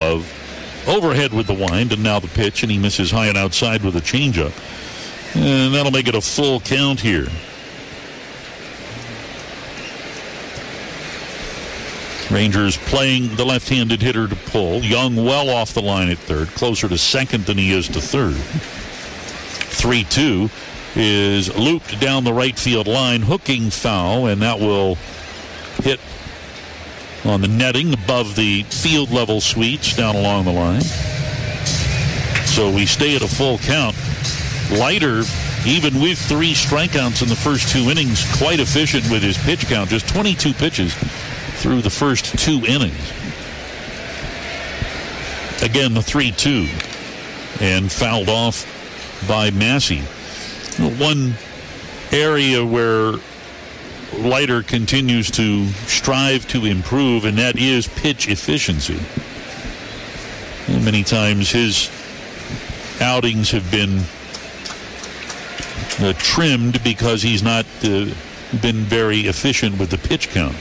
glove. Overhead with the wind, and now the pitch, and he misses high and outside with a changeup. And that'll make it a full count here. Rangers playing the left-handed hitter to pull. Young well off the line at third, closer to second than he is to third. 3-2 is looped down the right field line, hooking foul, and that will hit on the netting above the field level suites down along the line. So we stay at a full count. Leiter, even with 3 strikeouts in the first 2 innings, quite efficient with his pitch count. Just 22 pitches through the first 2 innings. Again, the 3-2. And fouled off by Massey. One area where Leiter continues to strive to improve, and that is pitch efficiency. And many times his outings have been trimmed because he's not been very efficient with the pitch count.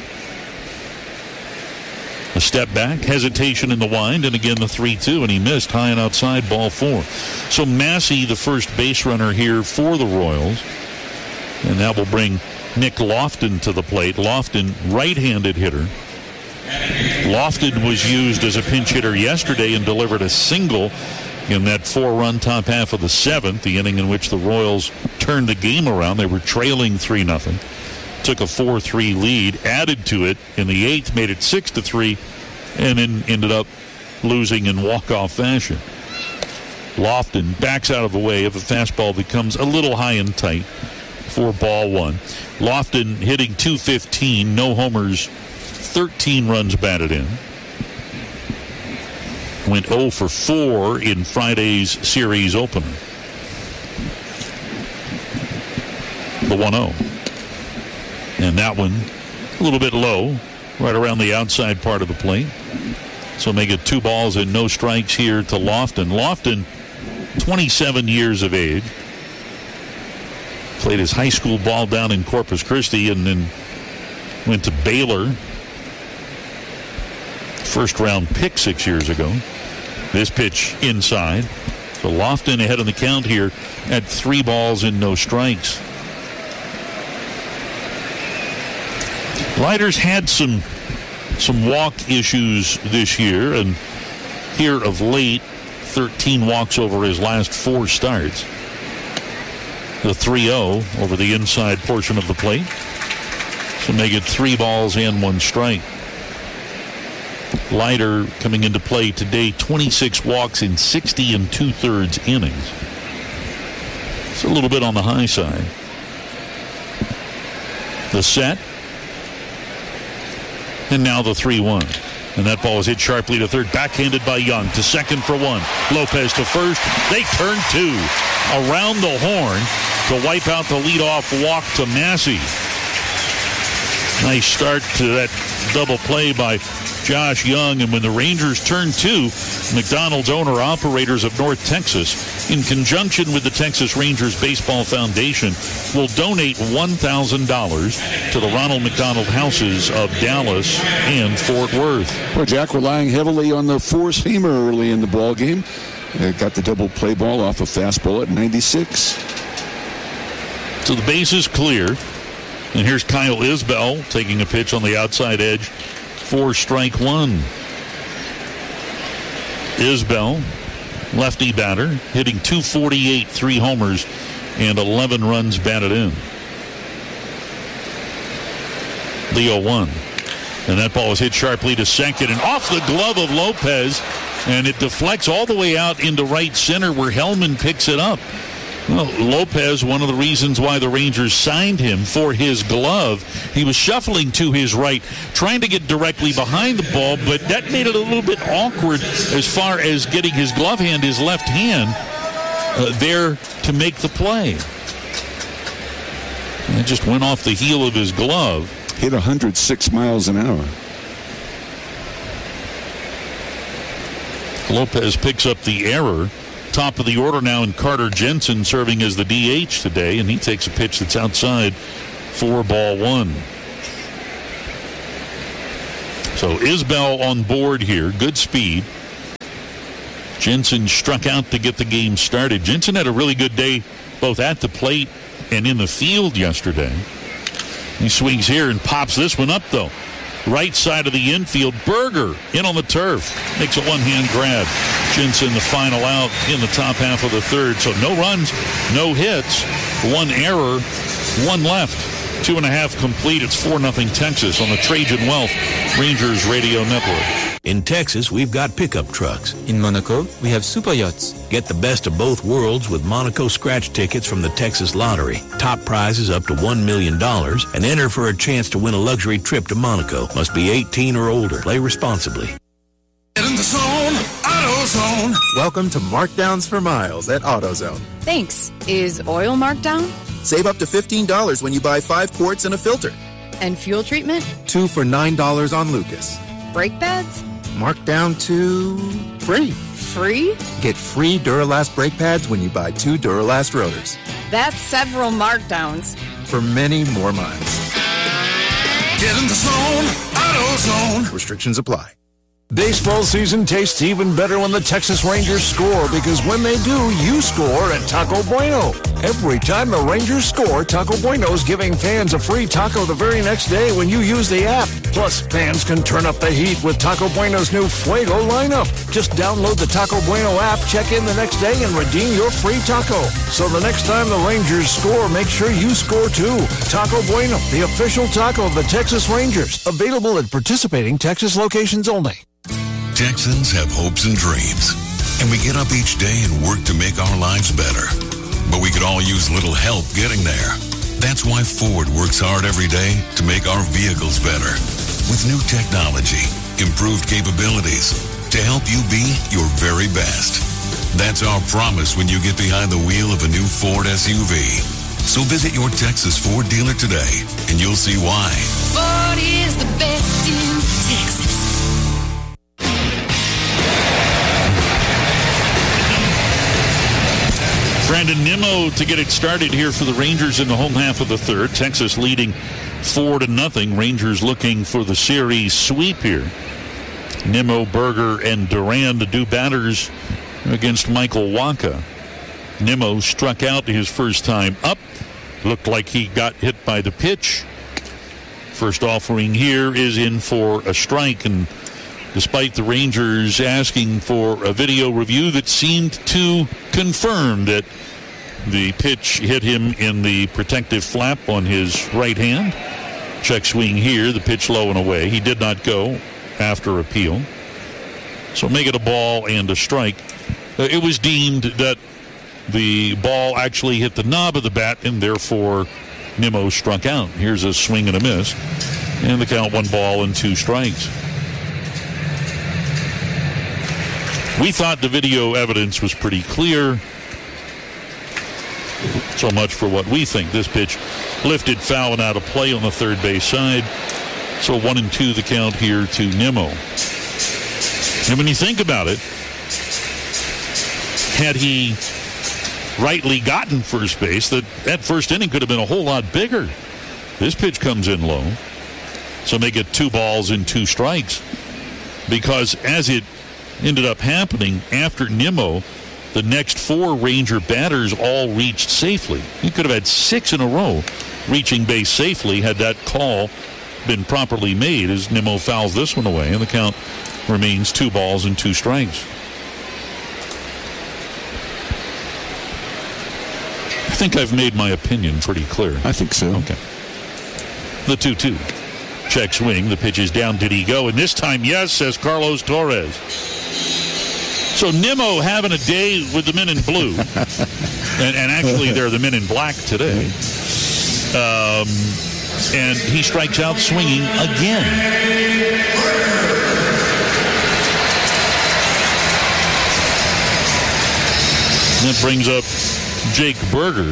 A step back, hesitation in the wind, and again the 3-2, and he missed high and outside, ball 4. So Massey, the first base runner here for the Royals, and that will bring Nick Lofton to the plate. Lofton, right-handed hitter. Lofton was used as a pinch hitter yesterday and delivered a single in that 4-run top half of the 7th, the inning in which the Royals turned the game around. They were trailing 3-0. Took a 4-3 lead, added to it in the 8th, made it 6-3, and then ended up losing in walk-off fashion. Lofton backs out of the way of a fastball that comes a little high and tight for ball 1. Lofton hitting .215, no homers, 13 runs batted in. Went 0 for 4 in Friday's series opener. The 1-0. And that one a little bit low, right around the outside part of the plate. So make it 2 balls and no strikes here to Lofton. Lofton, 27 years of age. Played his high school ball down in Corpus Christi and then went to Baylor. First round pick 6 years ago. This pitch inside. So Lofton ahead of the count here at 3 balls and no strikes. Leiter's had some walk issues this year, and here of late, 13 walks over his last 4 starts. The 3-0 over the inside portion of the plate. So make it 3 balls and 1 strike. Leiter coming into play today, 26 walks in 60 2/3 innings. It's a little bit on the high side. The set. And now the 3-1. And that ball is hit sharply to third. Backhanded by Young to second for 1. Lopez to first. They turn 2. Around the horn to wipe out the leadoff walk to Massey. Nice start to that double play by Josh Young. And when the Rangers turn 2, McDonald's owner-operators of North Texas, in conjunction with the Texas Rangers Baseball Foundation, will donate $1,000 to the Ronald McDonald Houses of Dallas and Fort Worth. Well, Jack relying heavily on the four-seamer early in the ball game. Got the double play ball off a fastball at 96. So the base is clear. And here's Kyle Isbell taking a pitch on the outside edge for strike 1. Isbell, lefty batter, hitting .248, 3 homers, and 11 runs batted in. The 0-1. And that ball is hit sharply to second and off the glove of Lopez, and it deflects all the way out into right center where Hellman picks it up. Well, Lopez, one of the reasons why the Rangers signed him for his glove, he was shuffling to his right, trying to get directly behind the ball, but that made it a little bit awkward as far as getting his glove hand, his left hand, there to make the play. And it just went off the heel of his glove. Hit 106 miles an hour. Lopez picks up the error. Top of the order now, and Carter Jensen serving as the DH today, and he takes a pitch that's outside for ball 1. So Isbell on board here, good speed. Jensen struck out to get the game started. Jensen had a really good day both at the plate and in the field yesterday. He swings here and pops this one up, though. Right side of the infield. Berger in on the turf. Makes a one-hand grab. Jensen the final out in the top half of the third. So no runs, no hits, one error, one left. 2.5 complete. It's 4-0 Texas on the Trajan Wealth Rangers Radio Network. In Texas, we've got pickup trucks. In Monaco, we have super yachts. Get the best of both worlds with Monaco scratch tickets from the Texas Lottery. Top prizes up to $1 million and enter for a chance to win a luxury trip to Monaco. Must be 18 or older. Play responsibly. Get in the zone, AutoZone. Welcome to Markdowns for Miles at AutoZone. Thanks. Is oil marked down? Save up to $15 when you buy 5 quarts and a filter. And fuel treatment? 2 for $9 on Lucas. Brake pads? Marked down to free. Free? Get free Duralast brake pads when you buy 2 Duralast rotors. That's several markdowns. For many more miles. Get in the zone, AutoZone. Restrictions apply. Baseball season tastes even better when the Texas Rangers score, because when they do, you score at Taco Bueno. Every time the Rangers score, Taco Bueno's giving fans a free taco the very next day when you use the app. Plus, fans can turn up the heat with Taco Bueno's new Fuego lineup. Just download the Taco Bueno app, check in the next day, and redeem your free taco. So the next time the Rangers score, make sure you score too. Taco Bueno, the official taco of the Texas Rangers. Available at participating Texas locations only. Texans have hopes and dreams, and we get up each day and work to make our lives better. But we could all use a little help getting there. That's why Ford works hard every day to make our vehicles better. With new technology, improved capabilities, to help you be your very best. That's our promise when you get behind the wheel of a new Ford SUV. So visit your Texas Ford dealer today, and you'll see why. Ford is the best in Texas. Brandon Nimmo to get it started here for the Rangers in the home half of the third. Texas leading 4-0. Rangers looking for the series sweep here. Nimmo, Berger, and Duran, the two batters against Michael Wacha. Nimmo struck out his first time up. Looked like he got hit by the pitch. First offering here is in for a strike, and despite the Rangers asking for a video review that seemed to confirm that the pitch hit him in the protective flap on his right hand. Check swing here, the pitch low and away. He did not go after appeal. So make it a ball and a strike. It was deemed that the ball actually hit the knob of the bat, and therefore Nimmo struck out. Here's a swing and a miss. And the count 1 ball and 2 strikes. We thought the video evidence was pretty clear. So much for what we think. This pitch lifted foul and out of play on the third base side. So 1-2 the count here to Nimmo. And when you think about it, had he rightly gotten first base, that first inning could have been a whole lot bigger. This pitch comes in low. So make it 2 balls and 2 strikes. Because as it ended up happening, after Nimmo, the next 4 Ranger batters all reached safely. He could have had 6 in a row reaching base safely had that call been properly made, as Nimmo fouls this one away, and the count remains 2 balls and 2 strikes. I think I've made my opinion pretty clear. I think so. Okay. The 2-2. Check swing. The pitch is down. Did he go? And this time, yes, says Carlos Torres. So Nimmo having a day with the men in blue. and actually, they're the men in black today. And he strikes out swinging again. And that brings up Jake Berger.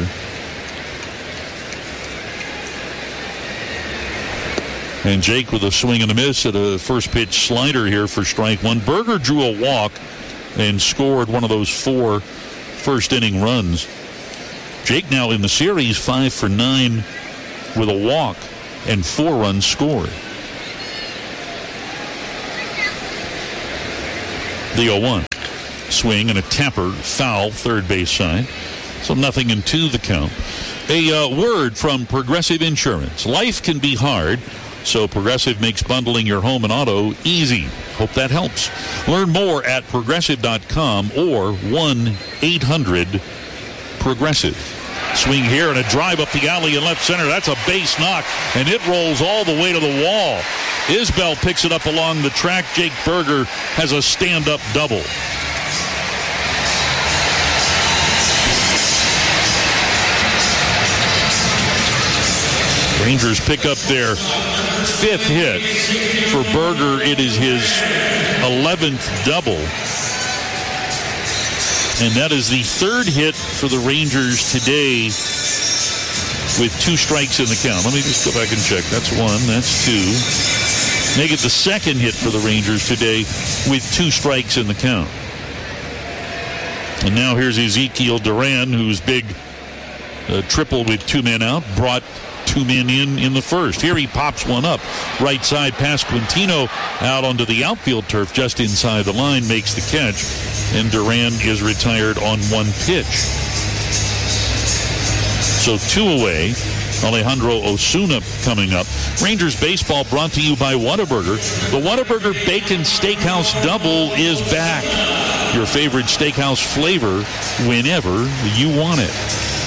And Jake with a swing and a miss at a first pitch slider here for strike 1. Berger drew a walk and scored one of those 4 first inning runs. Jake now in the series 5 for 9 with a walk and 4 runs scored. The 0-1. swing and a tapper, foul, third base side. So 0-2 the count. A word from Progressive Insurance. Life can be hard, so Progressive makes bundling your home and auto easy. Hope that helps. Learn more at Progressive.com or 1-800-PROGRESSIVE. Swing here and a drive up the alley in left center. That's a base knock, and it rolls all the way to the wall. Isbell picks it up along the track. Jake Berger has a stand-up double. Rangers pick up their 5th hit. For Berger, it is his 11th double. And that is the 3rd hit for the Rangers today with 2 strikes in the count. Let me just go back and check. That's 1, that's 2. Make it the 2nd hit for the Rangers today with 2 strikes in the count. And now here's Ezekiel Duran, whose big triple with 2 men out brought 2 men in the first. Here he pops one up. Right side past Quintino out onto the outfield turf just inside the line, makes the catch. And Duran is retired on 1 pitch. So 2 away. Alejandro Osuna coming up. Rangers baseball brought to you by Whataburger. The Whataburger Bacon Steakhouse Double is back. Your favorite steakhouse flavor whenever you want it.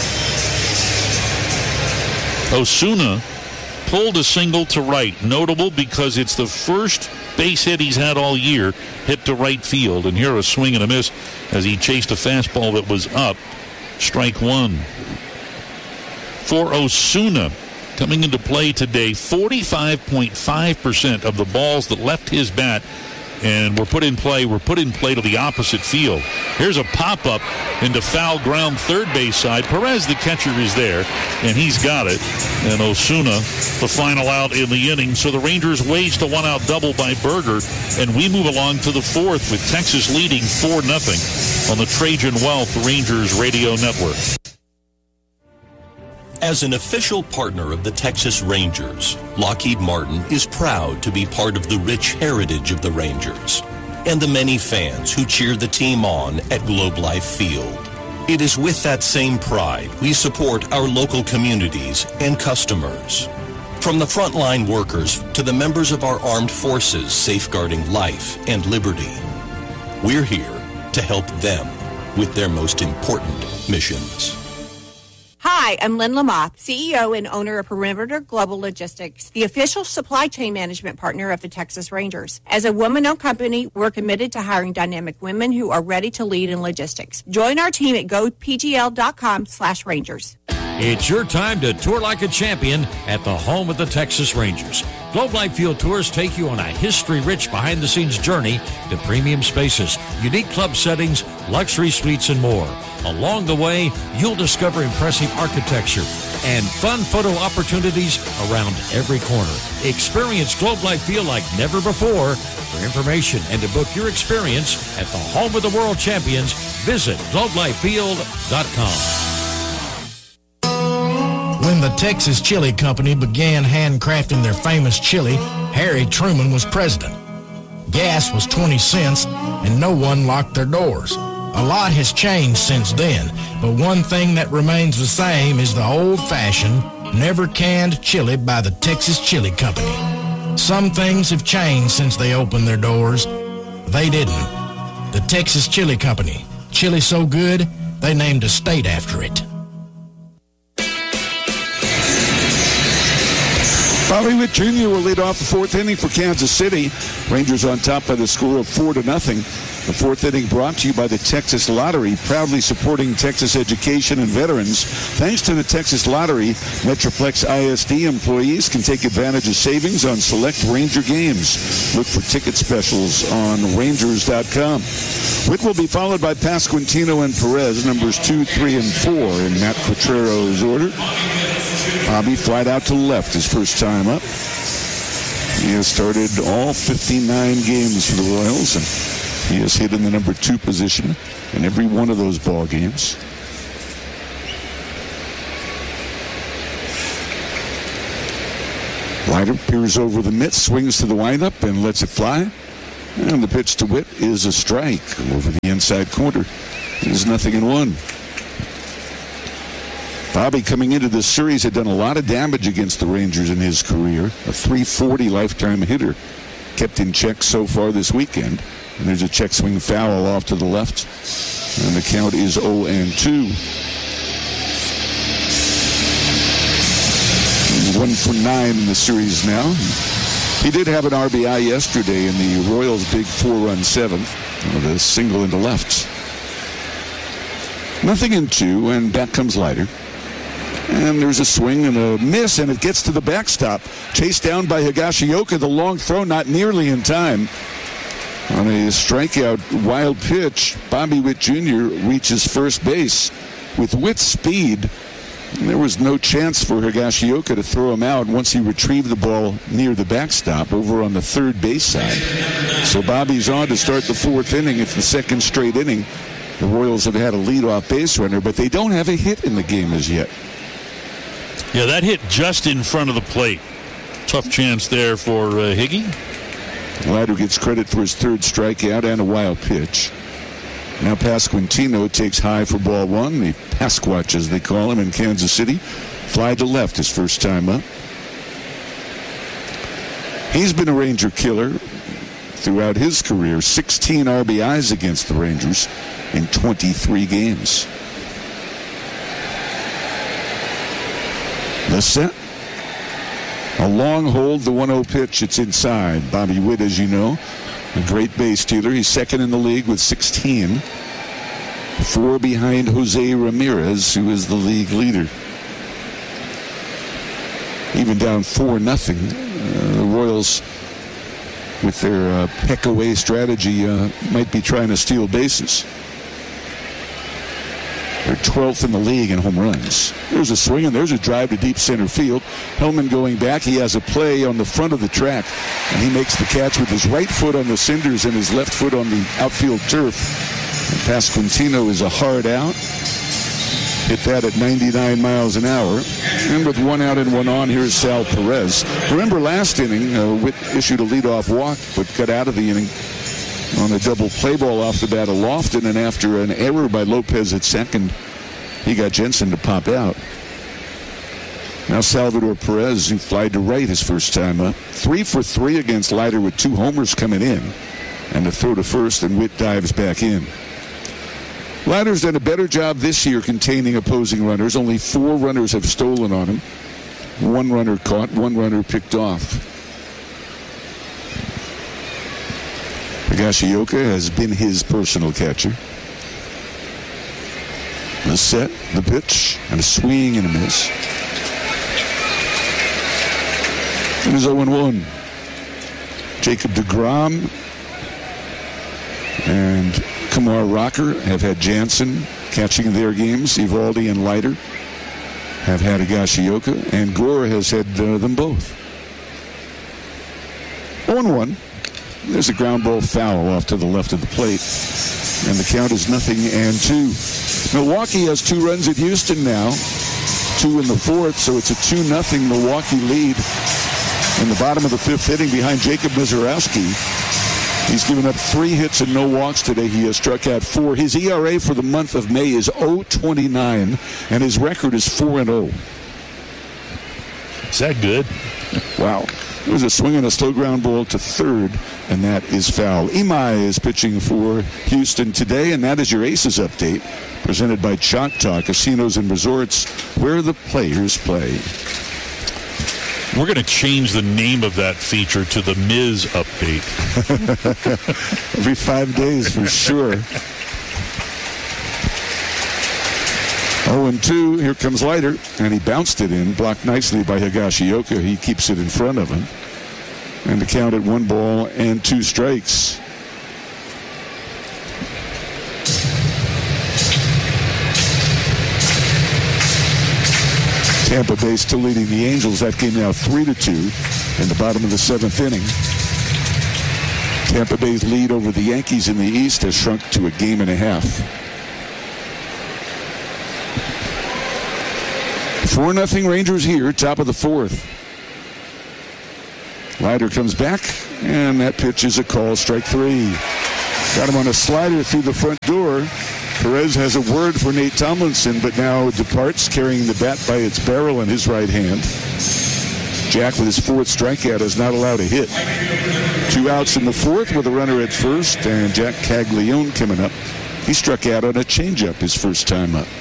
Osuna pulled a single to right. Notable because it's the first base hit he's had all year, hit to right field. And here a swing and a miss as he chased a fastball that was up. Strike 1. For Osuna, coming into play today, 45.5% of the balls that left his bat and were put in play to the opposite field. Here's a pop-up into foul ground third base side. Perez, the catcher, is there, and he's got it. And Osuna, the final out in the inning. So the Rangers waste a 1-out double by Berger, and we move along to the 4th with Texas leading 4-0 on the Trajan Wealth Rangers Radio Network. As an official partner of the Texas Rangers, Lockheed Martin is proud to be part of the rich heritage of the Rangers and the many fans who cheer the team on at Globe Life Field. It is with that same pride we support our local communities and customers. From the frontline workers to the members of our armed forces safeguarding life and liberty, we're here to help them with their most important missions. Hi, I'm Lynn Lamoth, CEO and owner of Perimeter Global Logistics, the official supply chain management partner of the Texas Rangers. As a woman-owned company, we're committed to hiring dynamic women who are ready to lead in logistics. Join our team at gopgl.com/Rangers. It's your time to tour like a champion at the home of the Texas Rangers. Globe Life Field Tours take you on a history-rich behind-the-scenes journey to premium spaces, unique club settings, luxury suites, and more. Along the way, you'll discover impressive architecture and fun photo opportunities around every corner. Experience Globe Life Field like never before. For information and to book your experience at the home of the world champions, visit globelifefield.com. When the Texas Chili Company began handcrafting their famous chili, Harry Truman was president. Gas was 20 cents, and no one locked their doors. A lot has changed since then, but one thing that remains the same is the old-fashioned, never-canned chili by the Texas Chili Company. Some things have changed since they opened their doors. They didn't. The Texas Chili Company. Chili so good, they named a state after it. Bobby Witt Jr. will lead off the 4th inning for Kansas City. Rangers on top by the score of 4-0. The 4th inning brought to you by the Texas Lottery, proudly supporting Texas education and veterans. Thanks to the Texas Lottery, Metroplex ISD employees can take advantage of savings on select Ranger games. Look for ticket specials on Rangers.com. Witt will be followed by Pasquantino and Perez, numbers 2, 3, and 4 in Matt Quatrero's order. Bobby flied out to left his first time up. He has started all 59 games for the Royals, and he has hit in the number 2 position in every one of those ball games. Ryder peers over the mitt, swings to the windup, and lets it fly. And the pitch to Witt is a strike over the inside corner. There's 0-1. Bobby, coming into this series, had done a lot of damage against the Rangers in his career. A .340 lifetime hitter. Kept in check so far this weekend. And there's a check swing foul off to the left. And the count is 0-2. 1 for 9 in the series now. He did have an RBI yesterday in the Royals' big 4-run seventh with a single into left. 0-2, and back comes Leiter. And there's a swing and a miss, and it gets to the backstop. Chased down by Higashioka. The long throw not nearly in time. On a strikeout wild pitch, Bobby Witt Jr. reaches first base. With Witt's speed, there was no chance for Higashioka to throw him out once he retrieved the ball near the backstop over on the third base side. So Bobby's on to start the fourth inning. It's the second straight inning. The Royals have had a leadoff base runner, but they don't have a hit in the game as yet. Yeah, that hit just in front of the plate. Tough chance there for Higgy. Leiter gets credit for his third strikeout and a wild pitch. Now Pasquantino takes high for ball one. The Pasquatch, as they call him in Kansas City. Fly to left his first time up. He's been a Ranger killer throughout his career. 16 RBIs against the Rangers in 23 games. The set. A long hold, the 1-0 pitch. It's inside. Bobby Witt, as you know, a great base stealer. He's second in the league with 16. 4 behind Jose Ramirez, who is the league leader. Even down 4-0. The Royals, with their peck-away strategy, might be trying to steal bases. They're 12th in the league in home runs. There's a swing, and there's a drive to deep center field. Hellman going back. He has a play on the front of the track, and he makes the catch with his right foot on the cinders and his left foot on the outfield turf. And Pasquantino is a hard out. Hit that at 99 miles an hour. And with 1 out and 1 on, here's Sal Perez. Remember last inning, Witt issued a leadoff walk, but got out of the inning on a double play ball off the bat of Lofton, and after an error by Lopez at second, he got Jensen to pop out. Now Salvador Perez, who flied to right his first time up. 3 for 3 against Leiter with 2 homers coming in, and a throw to first, and Witt dives back in. Leiter's done a better job this year containing opposing runners. Only 4 runners have stolen on him. 1 runner caught, 1 runner picked off. Higashioka has been his personal catcher. The set, the pitch, and a swing and a miss. It is 0-1. Jacob deGrom and Kumar Rocker have had Jansen catching their games. Eovaldi and Leiter have had Higashioka, and Gore has had them both. 0-1. There's a ground ball foul off to the left of the plate, and the count is 0-2. Milwaukee has 2 runs at Houston now, 2 in the fourth, so it's a 2-0 Milwaukee lead in the bottom of the 5th inning behind Jacob Mizorowski. He's given up 3 hits and no walks today. He has struck out 4. His ERA for the month of May is 0.29, and his record is 4-0. Is that good? Wow. There's a swing and a slow ground ball to third, and that is foul. Imai is pitching for Houston today, and that is your Aces update, presented by Choctaw Casinos and Resorts, where the players play. We're going to change the name of that feature to the Miz update. Every 5 days for sure. 0-2, here comes Leiter, and he bounced it in, blocked nicely by Higashioka. He keeps it in front of him. And the count at 1 ball and 2 strikes. Tampa Bay still leading the Angels. That game now 3-2 in the bottom of the 7th inning. Tampa Bay's lead over the Yankees in the East has shrunk to a game and a half. 4-0 Rangers here, top of the 4th. Leiter comes back, and that pitch is a call, strike 3. Got him on a slider through the front door. Perez has a word for Nate Tomlinson, but now departs carrying the bat by its barrel in his right hand. Jack, with his 4th strikeout, is not allowed a hit. 2 outs in the 4th with a runner at first, and Jack Caglione coming up. He struck out on a changeup his first time up.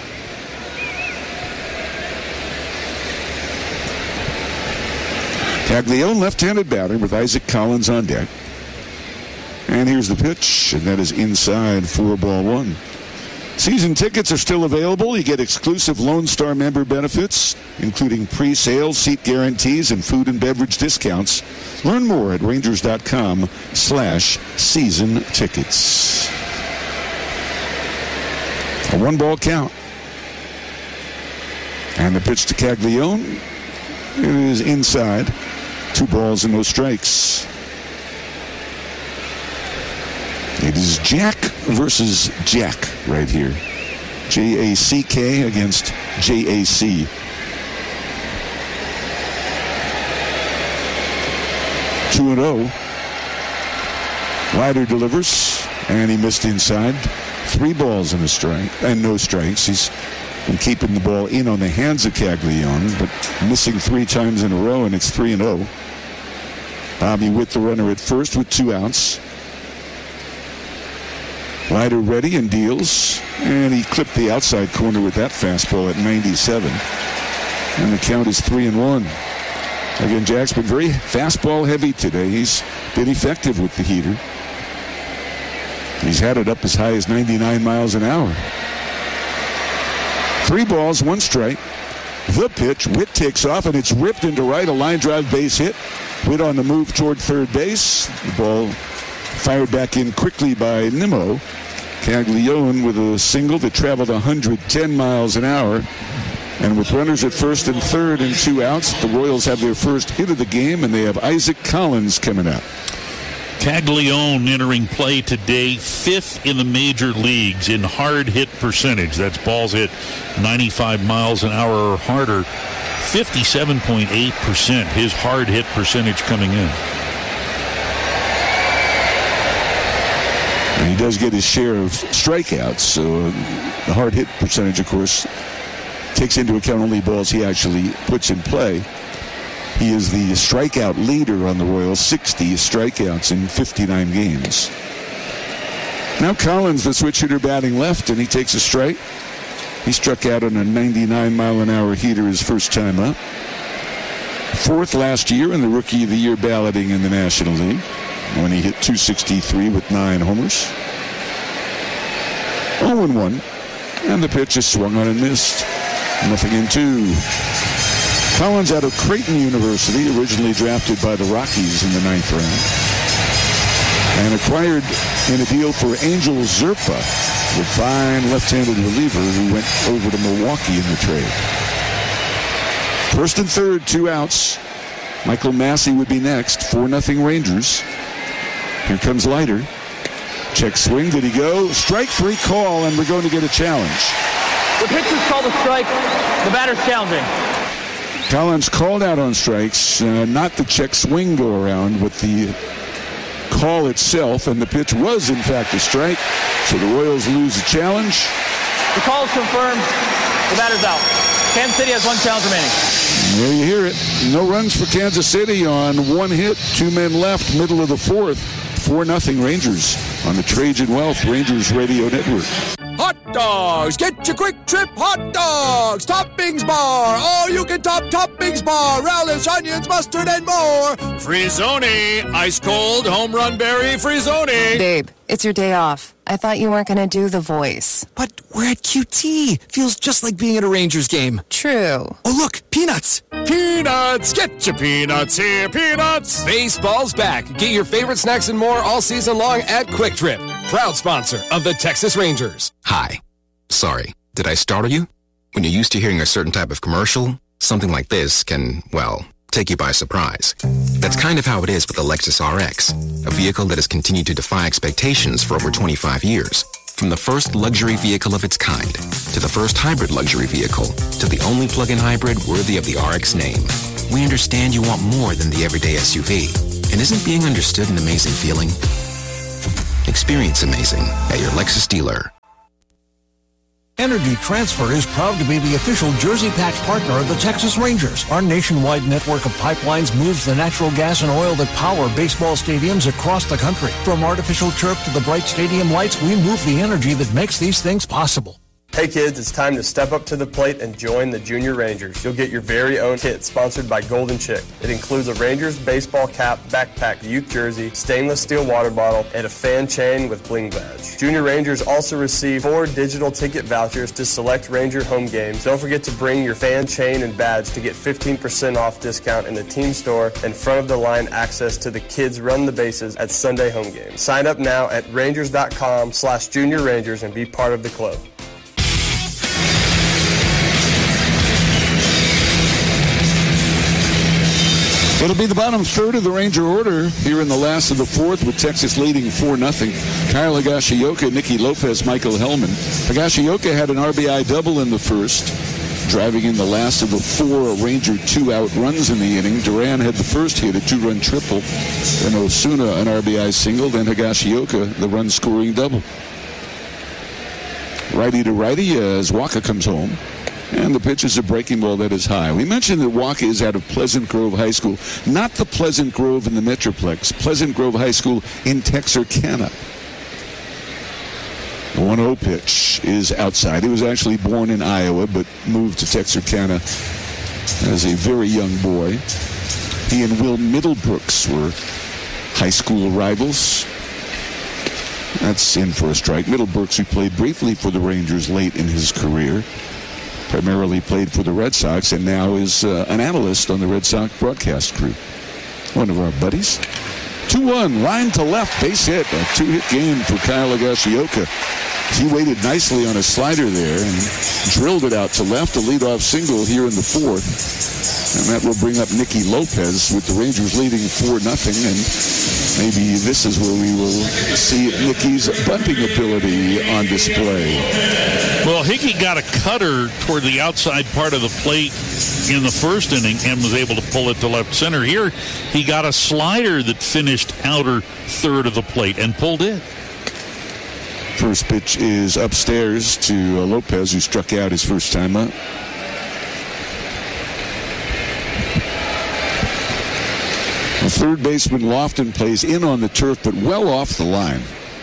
Caglione, left-handed batter with Isaac Collins on deck. And here's the pitch, and that is inside for ball 1. Season tickets are still available. You get exclusive Lone Star member benefits, including pre-sale, seat guarantees, and food and beverage discounts. Learn more at Rangers.com/season tickets. A 1-ball count. And the pitch to Caglione. It is inside. 2 balls and no strikes. It is Jack versus Jack right here. J-A-C-K against J-A-C. Two and 0. Leiter delivers, and he missed inside. 3 balls and a strike, and no strikes. He's been keeping the ball in on the hands of Caglione, but missing 3 times in a row, and it's 3 and 0. Bobby Witt, the runner at first, with 2 outs. Leiter ready and deals, and he clipped the outside corner with that fastball at 97. And the count is 3 and 1. Again, Jack's been very fastball heavy today. He's been effective with the heater. He's had it up as high as 99 miles an hour. 3 balls, 1 strike. The pitch, Witt takes off, and it's ripped into right, a line drive base hit. Witt on the move toward third base. The ball fired back in quickly by Nimmo. Caglione with a single that traveled 110 miles an hour. And with runners at first and third and 2 outs, the Royals have their first hit of the game, and they have Isaac Collins coming up. Caglione entering play today, 5th in the major leagues in hard hit percentage. That's balls hit 95 miles an hour or harder. 57.8% his hard hit percentage coming in. And he does get his share of strikeouts, so the hard hit percentage, of course, takes into account only balls he actually puts in play. He is the strikeout leader on the Royals, 60 strikeouts in 59 games. Now Collins, the switch hitter, batting left, and he takes a strike. He struck out on a 99-mile-an-hour heater his first time up. 4th last year in the Rookie of the Year balloting in the National League, when he hit .263 with 9 homers. 0-1, and the pitch is swung on and missed. 0-2. Collins out of Creighton University, originally drafted by the Rockies in the 9th round, and acquired in a deal for Angel Zerpa, the fine left-handed reliever who went over to Milwaukee in the trade. First and third, 2 outs. Michael Massey would be next. 4-0 Rangers. Here comes Leiter. Check swing. Did he go? Strike 3 call, and we're going to get a challenge. The pitch is called a strike. The batter's challenging. Collins called out on strikes, not the check swing go around, but the call itself, and the pitch was in fact a strike. So the Royals lose the challenge. The call is confirmed. The batter's out. Kansas City has 1 challenge remaining. There you hear it. No runs for Kansas City on 1 hit. 2 men left, middle of the 4th. 4-0 Rangers on the Trajan Wealth Rangers Radio Network. Hot dogs! Get your Quick Trip hot dogs! Toppings bar! All you can toppings bar! Relish, onions, mustard, and more! Frizzoni! Ice cold home run berry Frizzoni! Babe, it's your day off. I thought you weren't going to do the voice. But we're at QT. Feels just like being at a Rangers game. True. Oh, look, peanuts. Peanuts! Get your peanuts here, peanuts! Baseball's back. Get your favorite snacks and more all season long at Quick Trip. Proud sponsor of the Texas Rangers. Hi. Sorry, did I startle you? When you're used to hearing a certain type of commercial, something like this can, well, take you by surprise. That's kind of how it is with the Lexus RX, a vehicle that has continued to defy expectations for over 25 years. From the first luxury vehicle of its kind, to the first hybrid luxury vehicle, to the only plug-in hybrid worthy of the RX name. We understand you want more than the everyday SUV. And isn't being understood an amazing feeling? Experience amazing at your Lexus dealer. Energy Transfer is proud to be the official Jersey Pack partner of the Texas Rangers. Our nationwide network of pipelines moves the natural gas and oil that power baseball stadiums across the country. From artificial turf to the bright stadium lights, we move the energy that makes these things possible. Hey kids, it's time to step up to the plate and join the Junior Rangers. You'll get your very own kit sponsored by Golden Chick. It includes a Rangers baseball cap, backpack, youth jersey, stainless steel water bottle, and a fan chain with bling badge. Junior Rangers also receive 4 digital ticket vouchers to select Ranger home games. Don't forget to bring your fan chain and badge to get 15% off discount in the team store and front of the line access to the Kids Run the Bases at Sunday home games. Sign up now at Rangers.com/Junior Rangers and be part of the club. It'll be the bottom third of the Ranger order here in the last of the fourth, with Texas leading 4-0. Kyle Higashioka, Nicky Lopez, Michael Hellman. Higashioka had an RBI double in the first, driving in the last of the 4 Ranger 2-out runs in the inning. Duran had the first hit, a 2-run triple. Then Osuna, an RBI single. Then Higashioka, the run-scoring double. Righty to righty as Waka comes home. And the pitch is a breaking ball that is high. We mentioned that Waka is out of Pleasant Grove High School. Not the Pleasant Grove in the Metroplex. Pleasant Grove High School in Texarkana. The 1-0 pitch is outside. He was actually born in Iowa, but moved to Texarkana as a very young boy. He and Will Middlebrooks were high school rivals. That's in for a strike. Middlebrooks, who played briefly for the Rangers late in his career, primarily played for the Red Sox, and now is an analyst on the Red Sox broadcast crew. One of our buddies. 2-1, line to left, base hit. A 2-hit game for Kyle Higashioka. He waited nicely on a slider there and drilled it out to left, a leadoff single here in the fourth. And that will bring up Nicky Lopez with the Rangers leading 4-0. And maybe this is where we will see Nicky's bunting ability on display. Well, Hickey got a cutter toward the outside part of the plate in the first inning and was able to pull it to left center. Here, he got a slider that finished outer third of the plate and pulled it. First pitch is upstairs to Lopez, who struck out his first time up. The third baseman Lofton plays in on the turf, but well off the line.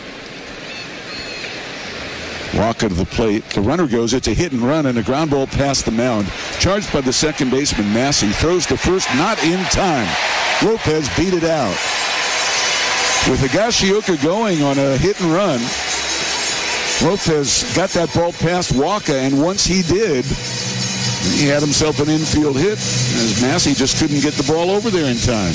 Waka to the plate. The runner goes. It's a hit and run and a ground ball past the mound. Charged by the second baseman, Massey. Throws to first, not in time. Lopez beat it out. With Higashioka going on a hit and run, Lopez got that ball past Waka, and once he did, he had himself an infield hit, as Massey just couldn't get the ball over there in time.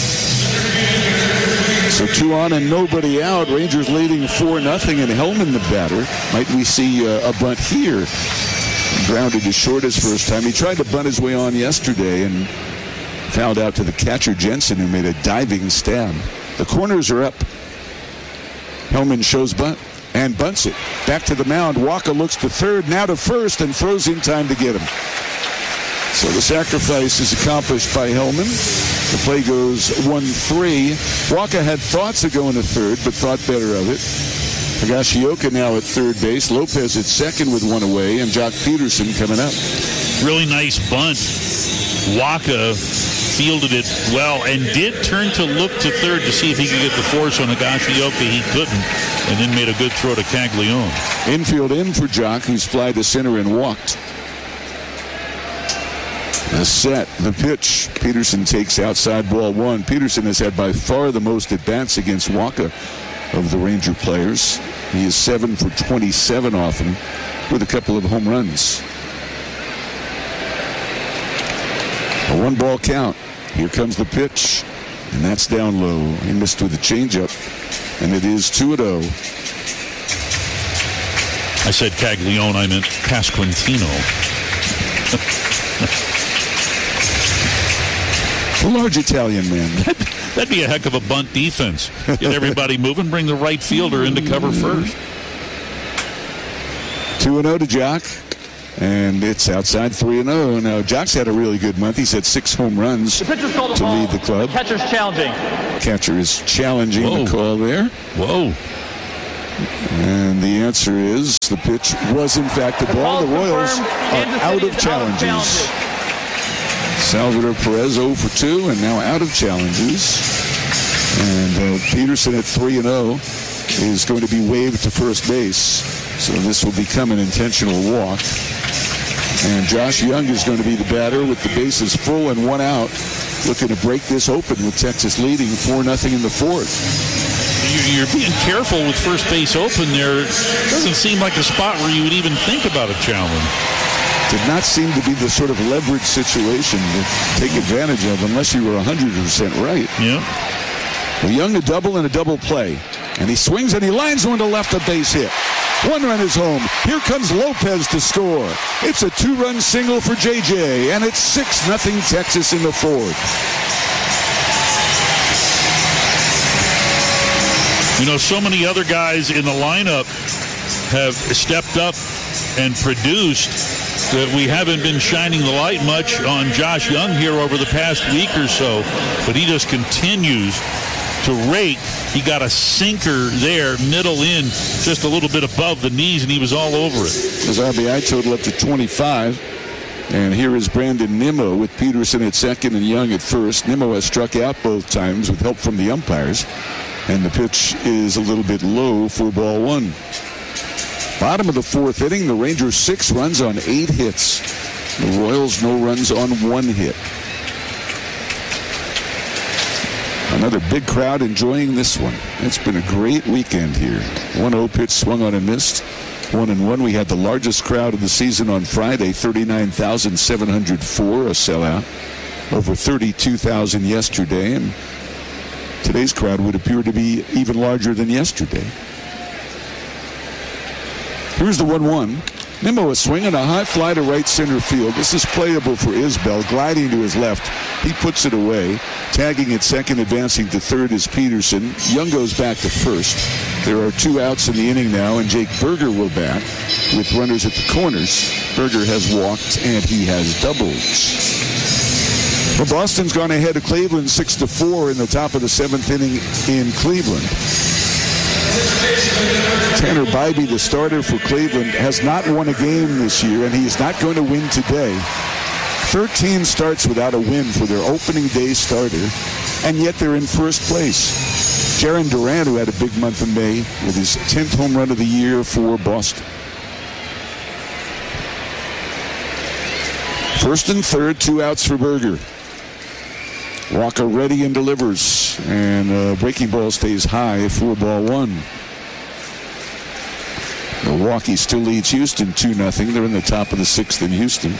So 2 on and nobody out. Rangers leading 4-0, and Hellman the batter. Might we see a bunt here? Grounded to short his first time. He tried to bunt his way on yesterday and fouled out to the catcher Jensen, who made a diving stab. The corners are up. Hellman shows bunt and bunts it. Back to the mound. Waka looks to third, now to first, and throws in time to get him. So the sacrifice is accomplished by Hellman. The play goes 1-3. Waka had thoughts of going to third, but thought better of it. Higashioka now at third base. Lopez at second with 1 away, and Jock Peterson coming up. Really nice bunt. Waka fielded it well and did turn to look to third to see if he could get the force on Higashioka. He couldn't, and then made a good throw to Caglione. Infield in for Jock, who's fly to center and walked. The set, the pitch. Peterson takes outside ball 1. Peterson has had by far the most at-bats against Waka of the Ranger players. He is 7 for 27 off him with a couple of home runs. A 1-ball count. Here comes the pitch, and that's down low. He missed with a changeup, and it is 2-0. I said Caglione, I meant Pasquantino. A large Italian man. That'd be a heck of a bunt defense. Get everybody moving, bring the right fielder into cover first. 2-0 to Jock, and it's outside 3-0. Now, Jock's had a really good month. He's had 6 home runs to lead the club. The catcher's challenging. Catcher is challenging the call there. Whoa. And the answer is the pitch was, in fact, the ball. The Royals are out of challenges. Salvador Perez 0 for 2 and now out of challenges. And Peterson at 3-0 is going to be waved to first base. So this will become an intentional walk. And Josh Young is going to be the batter with the bases full and 1 out, looking to break this open with Texas leading 4-0 in the fourth. You're being careful with first base open there. It doesn't seem like a spot where you would even think about a challenge. Did not seem to be the sort of leverage situation to take advantage of unless you were 100% right. Yeah. Well, Young a double and a double play. And he swings and he lines one to left, a base hit. 1 run is home. Here comes Lopez to score. It's a 2-run single for JJ, and it's 6-0 Texas in the fourth. You know, so many other guys in the lineup have stepped up and produced that we haven't been shining the light much on Josh Young here over the past week or so, but he just continues to rake. He got a sinker there, middle in, just a little bit above the knees, and he was all over it. His RBI total up to 25. And here is Brandon Nimmo with Peterson at second and Young at first. Nimmo has struck out both times with help from the umpires. And the pitch is a little bit low for ball 1. Bottom of the fourth inning, the Rangers 6 runs on 8 hits. The Royals no runs on 1 hit. Another big crowd enjoying this one. It's been a great weekend here. 1-0 pitch swung on and missed. 1-1. We had the largest crowd of the season on Friday, 39,704, a sellout. Over 32,000 yesterday, and today's crowd would appear to be even larger than yesterday. Here's the 1-1. Nimmo is swinging a high fly to right center field. This is playable for Isbell, gliding to his left. He puts it away. Tagging at second, advancing to third is Peterson. Young goes back to first. There are 2 outs in the inning now, and Jake Berger will bat with runners at the corners. Berger has walked, and he has doubled. Well, Boston's gone ahead of Cleveland 6-4 in the top of the 7th inning in Cleveland. Tanner Bybee, the starter for Cleveland, has not won a game this year, and he is not going to win today. 13 starts without a win for their opening day starter, and yet they're in first place. Jarren Duran, who had a big month in May with his 10th home run of the year for Boston. First and third, 2 outs for Berger. Walker ready and delivers, and breaking ball stays high for ball 1. Milwaukee still leads Houston 2-0. They're in the top of the 6th in Houston.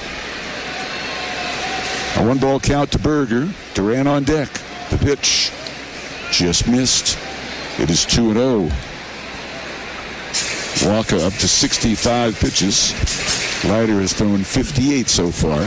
A 1-ball count to Berger. Duran on deck. The pitch just missed. It is 2-0. Walker up to 65 pitches. Leiter has thrown 58 so far.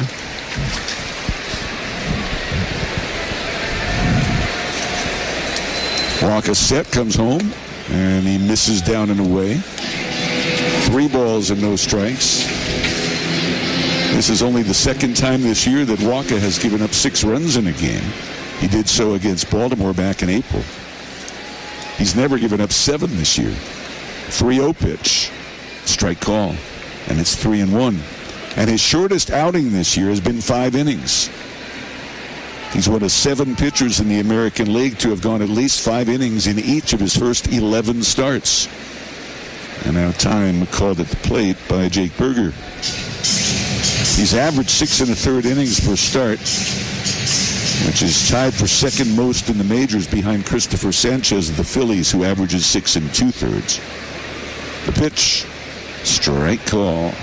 Walker set, comes home, and he misses down and away. 3 balls and no strikes. This is only the second time this year that Walker has given up 6 runs in a game. He did so against Baltimore back in April. He's never given up 7 this year. 3-0 pitch, strike call, and it's 3-1. And his shortest outing this year has been 5 innings. He's one of 7 pitchers in the American League to have gone at least 5 innings in each of his first 11 starts. And now time called at the plate by Jake Berger. He's averaged 6 1/3 innings per start, which is tied for second most in the majors behind Christopher Sanchez of the Phillies, who averages 6 2/3. The pitch, strike call.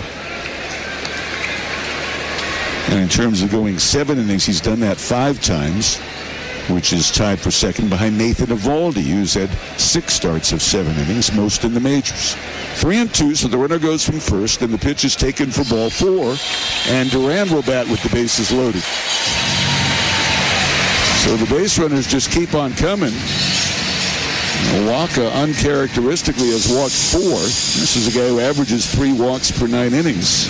And in terms of going 7 innings, he's done that 5 times, which is tied for second behind Nathan Eovaldi, who's had 6 starts of 7 innings, most in the majors. 3-2, so the runner goes from first, and the pitch is taken for ball 4, and Duran will bat with the bases loaded. So the base runners just keep on coming. Walker uncharacteristically has walked 4. This is a guy who averages 3 walks per 9 innings.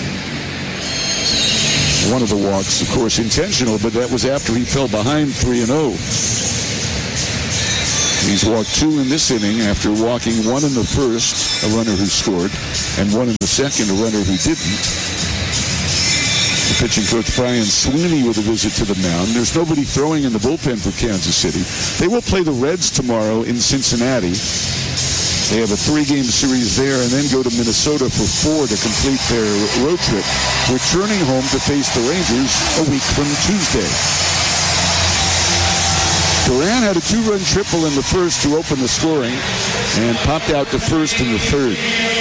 One of the walks, of course, intentional, but that was after he fell behind 3-0. He's walked 2 in this inning after walking 1 in the first, a runner who scored, and 1 in the second, a runner who didn't. The pitching coach Brian Sweeney with a visit to the mound. There's nobody throwing in the bullpen for Kansas City. They will play the Reds tomorrow in Cincinnati. They have a 3-game series there and then go to Minnesota for 4 to complete their road trip, returning home to face the Rangers a week from Tuesday. Duran had a 2-run triple in the first to open the scoring and popped out to first in the third.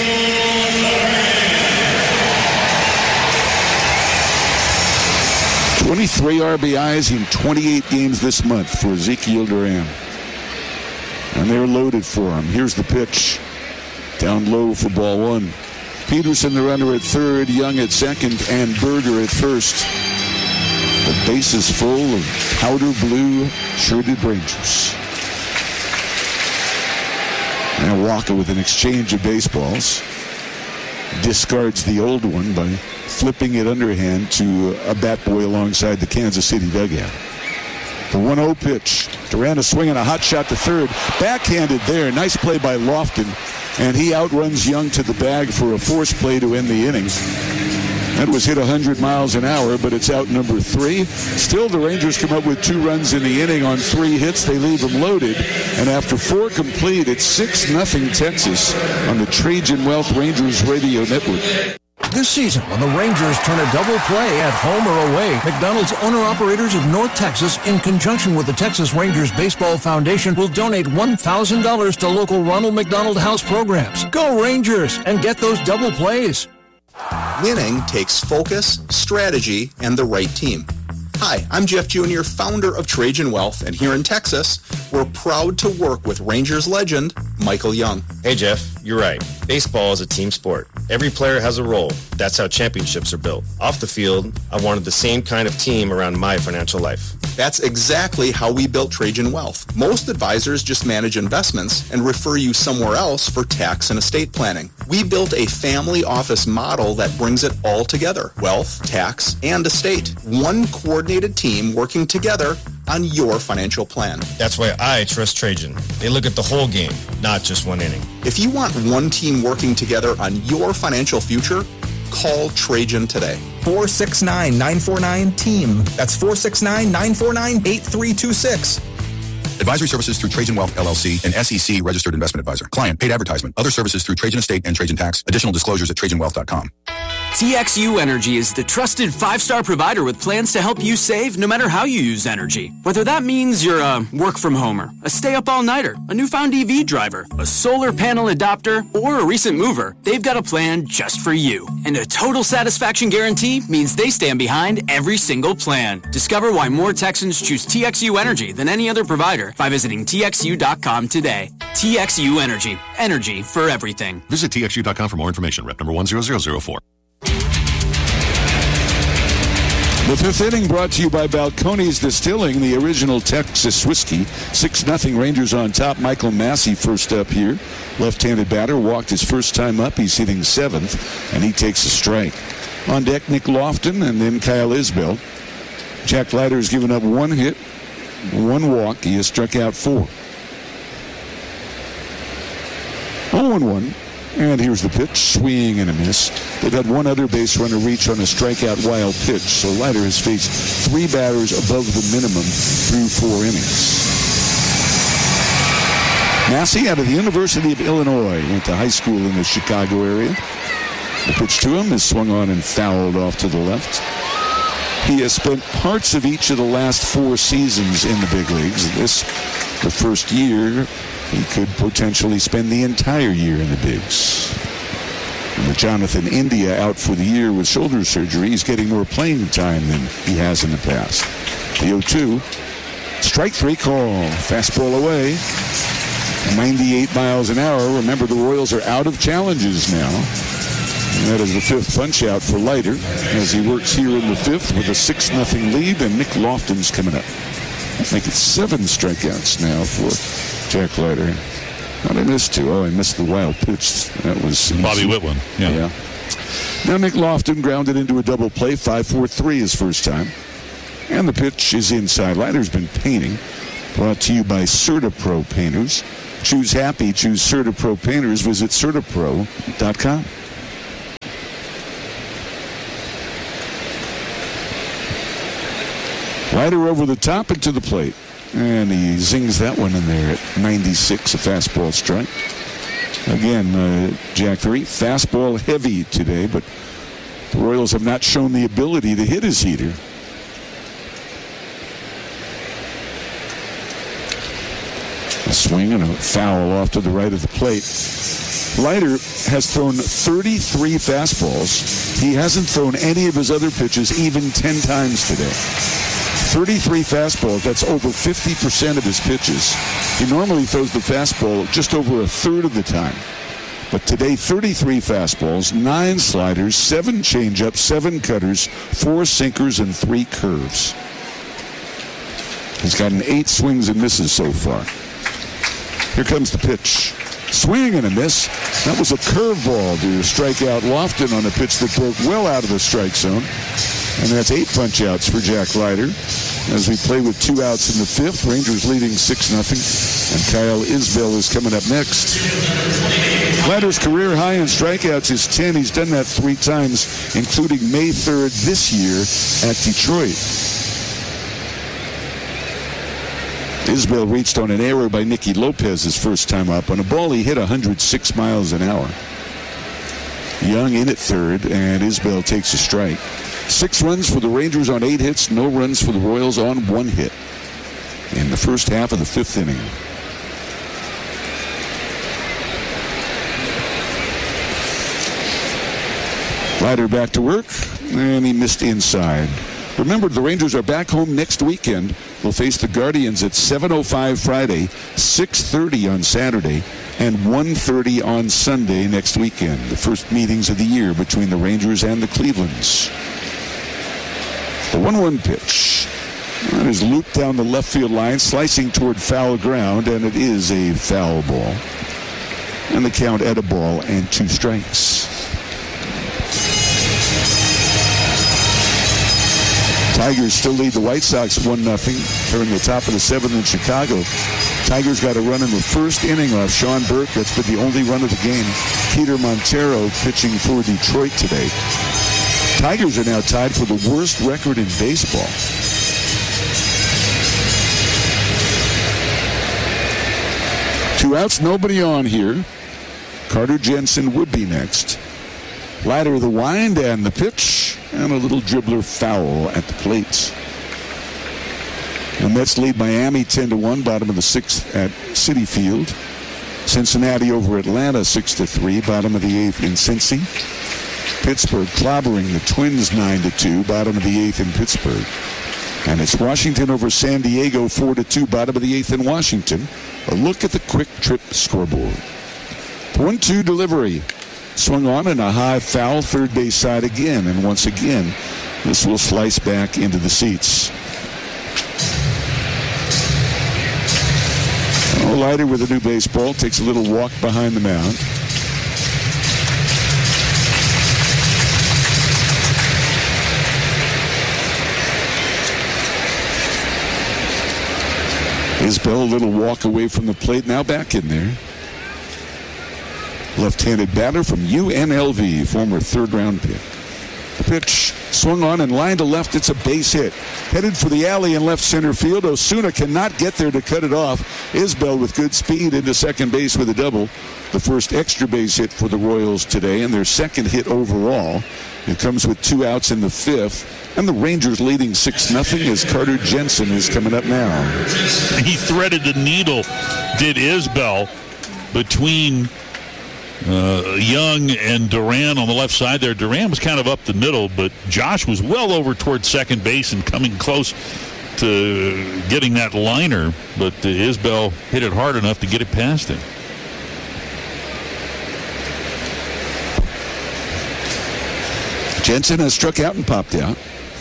"23 RBIs in 28 games this month for Ezekiel Duran. And they're loaded for him. Here's the pitch. Down low for ball 1. Peterson, the runner, at third, Young at second, and Berger at first. The base is full of powder blue shirted Rangers. And Walker with an exchange of baseballs. Discards the old one by flipping it underhand to a bat boy alongside the Kansas City dugout. The 1-0 pitch. Duran is swinging a hot shot to third. Backhanded there. Nice play by Lofton. And he outruns Young to the bag for a force play to end the inning. That was hit 100 miles an hour, but it's out number 3. Still, the Rangers come up with 2 runs in the inning on 3 hits. They leave them loaded. And after 4 complete, it's 6-0 Texas on the Trajan Wealth Rangers Radio Network. This season, when the Rangers turn a double play at home or away, McDonald's owner-operators of North Texas, in conjunction with the Texas Rangers Baseball Foundation, will donate $1,000 to local Ronald McDonald House programs. Go Rangers and get those double plays. Winning takes focus, strategy, and the right team. Hi, I'm Jeff Jr., founder of Trajan Wealth, and here in Texas, we're proud to work with Rangers legend, Michael Young. Hey Jeff, you're right. Baseball is a team sport. Every player has a role. That's how championships are built. Off the field, I wanted the same kind of team around my financial life. That's exactly how we built Trajan Wealth. Most advisors just manage investments and refer you somewhere else for tax and estate planning. We built a family office model that brings it all together. Wealth, tax, and estate. One coordinated team working together on your financial plan. That's why I trust Trajan. They look at the whole game, not just one inning. If you want one team working together on your financial future, call Trajan today. 469-949-TEAM. That's 469-949-8326. Advisory services through Trajan Wealth, LLC, an SEC registered investment advisor. Client paid advertisement. Other services through Trajan Estate and Trajan Tax. Additional disclosures at TrajanWealth.com. TXU Energy is the trusted 5-star provider with plans to help you save no matter how you use energy. Whether that means you're a work-from-homer, a stay-up-all-nighter, a newfound EV driver, a solar panel adopter, or a recent mover, they've got a plan just for you. And a total satisfaction guarantee means they stand behind every single plan. Discover why more Texans choose TXU Energy than any other provider by visiting TXU.com today. TXU Energy. Energy for everything. Visit TXU.com for more information. Rep number 10004. The 5th inning brought to you by Balcones Distilling, the original Texas whiskey. 6-0 Rangers on top. Michael Massey first up here. Left-handed batter, walked his first time up. He's hitting 7th, and he takes a strike. On deck, Nick Lofton and then Kyle Isbell. Jack Leiter's given up 1 hit, 1 walk. He has struck out 4. 0-1. And here's the pitch, swing and a miss. They've had 1 other base runner reach on a strikeout wild pitch, so Leiter has faced 3 batters above the minimum through 4 innings. Massey out of the University of Illinois, went to high school in the Chicago area. The pitch to him is swung on and fouled off to the left. He has spent parts of each of the last 4 seasons in the big leagues. This, the first year, he could potentially spend the entire year in the bigs. And with Jonathan India out for the year with shoulder surgery, he's getting more playing time than he has in the past. The 0-2. Strike 3 call. Fastball away. 98 miles an hour. Remember, the Royals are out of challenges now. And that is the 5th punch out for Leiter as he works here in the 5th with a 6-0 lead, and Nick Lofton's coming up. I think it's 7 strikeouts now for Jack Leiter. How did I miss 2? Oh, I missed the wild pitch. That was Bobby Whitman. Yeah. Now Nick Lofton grounded into a double play. 5-4-3 his first time. And the pitch is inside. Leiter's been painting. Brought to you by CertaPro Painters. Choose happy, choose CertaPro Painters. Visit CertaPro.com. Leiter over the top and to the plate. And he zings that one in there at 96, a fastball strike. Again, Jack, very fastball heavy today, but the Royals have not shown the ability to hit his heater. A swing and a foul off to the right of the plate. Leiter has thrown 33 fastballs. He hasn't thrown any of his other pitches even 10 times today. 33 fastballs, that's over 50% of his pitches. He normally throws the fastball just over a third of the time. But today, 33 fastballs, 9 sliders, 7 changeups, 7 cutters, 4 sinkers, and 3 curves. He's gotten 8 swings and misses so far. Here comes the pitch. Swing and a miss. That was a curveball to strike out Lofton on a pitch that broke well out of the strike zone. And that's 8 punch-outs for Jack Leiter. As we play with 2 outs in the 5th, Rangers leading 6-0. And Kyle Isbell is coming up next. Leiter's career high in strikeouts is 10. He's done that 3 times, including May 3rd this year at Detroit. Isbell reached on an error by Nicky Lopez his first time up. On a ball he hit 106 miles an hour. Young in at third, and Isbell takes a strike. 6 runs for the Rangers on 8 hits, no runs for the Royals on 1 hit in the first half of the 5th inning. Leiter back to work, and he missed inside. Remember, the Rangers are back home next weekend. They'll face the Guardians at 7:05 Friday, 6:30 on Saturday, and 1:30 on Sunday next weekend. The first meetings of the year between the Rangers and the Clevelands. The 1-1 pitch. That is looped down the left field line, slicing toward foul ground, and it is a foul ball. And the count at a ball and 2 strikes. Tigers still lead the White Sox 1-0. They're in the top of the 7th in Chicago. Tigers got a run in the first inning off Sean Burke. That's been the only run of the game. Peter Montero pitching for Detroit today. Tigers are now tied for the worst record in baseball. Two outs, nobody on here. Carter Jensen would be next. Leiter the wind and the pitch, and a little dribbler foul at the plate. The Mets lead Miami 10-1, bottom of the 6th at Citi Field. Cincinnati over Atlanta 6-3, bottom of the 8th in Cincy. Pittsburgh clobbering the Twins 9-2, bottom of the 8th in Pittsburgh. And it's Washington over San Diego 4-2, bottom of the 8th in Washington. A look at the Quick Trip scoreboard. 1-2 delivery. Swung on and a high foul, third base side again. And once again, this will slice back into the seats. Leiter with a new baseball takes a little walk behind the mound. Isbell, a little walk away from the plate, now back in there. Left-handed batter from UNLV, former 3rd-round pick. The pitch swung on and lined to left. It's a base hit. Headed for the alley in left center field. Osuna cannot get there to cut it off. Isbell with good speed into second base with a double. The first extra base hit for the Royals today, and their second hit overall. It comes with 2 outs in the 5th. And the Rangers leading 6-0 as Carter Jensen is coming up now. He threaded the needle, did Isbell, between Young and Duran on the left side there. Duran was kind of up the middle, but Josh was well over towards second base and coming close to getting that liner, but Isbell hit it hard enough to get it past him. Jensen has struck out and popped out.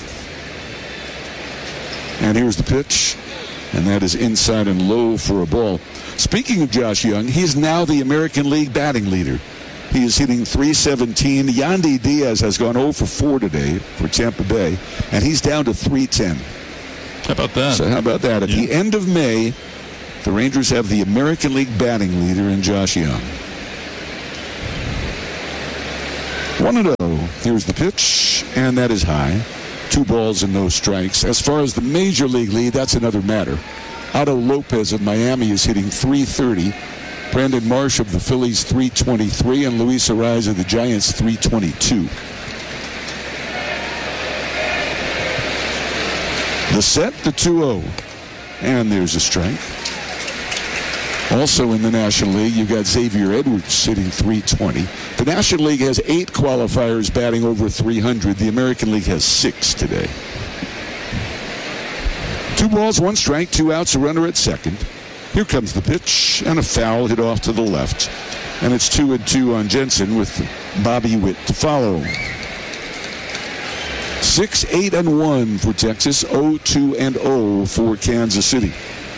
And here's the pitch, and that is inside and low for a ball. Speaking of Josh Young, he's now the American League batting leader. He is hitting .317. Yandy Diaz has gone 0 for 4 today for Tampa Bay, and he's down to .310. How about that? So how about that? At the end of May, The Rangers have the American League batting leader in Josh Young. 1-0. Here's the pitch, and that is high. 2 balls and no strikes. As far as the Major League lead, that's another matter. Otto Lopez of Miami is hitting .330. Brandon Marsh of the Phillies, .323, and Luis Arraez of the Giants, .322. The set, the 2-0. And there's a strike. Also in the National League, you've got Xavier Edwards hitting .320. The National League has 8 qualifiers batting over .300. The American League has 6 today. 2 balls, 1 strike, 2 outs, a runner at second. Here comes the pitch, and a foul hit off to the left. And it's 2-2 on Jensen with Bobby Witt to follow. 6-8-1 for Texas, 0-2-0 for Kansas City.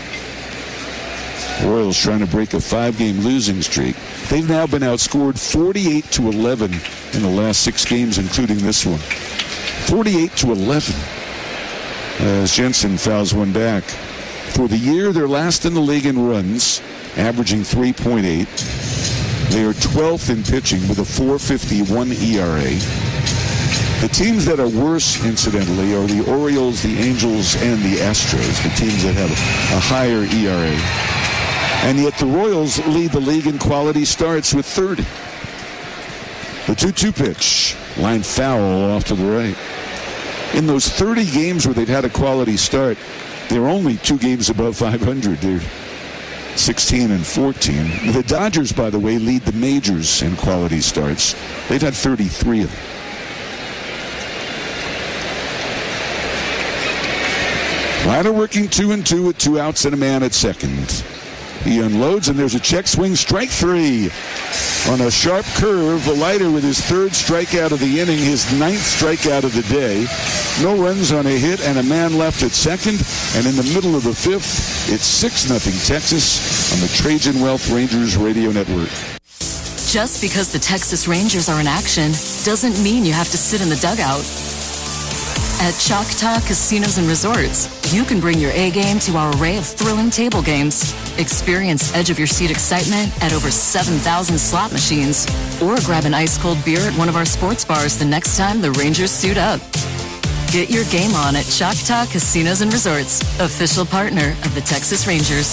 Royals trying to break a 5-game losing streak. They've now been outscored 48-11 in the last 6 games, including this one. 48-11. As Jensen fouls one back. For the year, they're last in the league in runs, averaging 3.8. They are 12th in pitching with a .451 ERA. The teams that are worse, incidentally, are the Orioles, the Angels, and the Astros, the teams that have a higher ERA. And yet the Royals lead the league in quality starts with 30. The 2-2 pitch, line foul off to the right. In those 30 games where they've had a quality start, they're only 2 games above 500. They're 16-14. The Dodgers, by the way, lead the majors in quality starts. They've had 33 of them. Ladder working 2-2 with 2 outs and a man at second. He unloads, and there's a check swing, strike 3. On a sharp curve, Leiter with his 3rd strikeout of the inning, his 9th strikeout of the day. No runs on a hit and a man left at second. And in the middle of the 5th, it's 6-0 Texas on the Trajan Wealth Rangers Radio Network. Just because the Texas Rangers are in action doesn't mean you have to sit in the dugout. At Choctaw Casinos and Resorts, you can bring your A game to our array of thrilling table games. Experience edge-of-your-seat excitement at over 7,000 slot machines. Or grab an ice-cold beer at one of our sports bars the next time the Rangers suit up. Get your game on at Choctaw Casinos and Resorts, official partner of the Texas Rangers.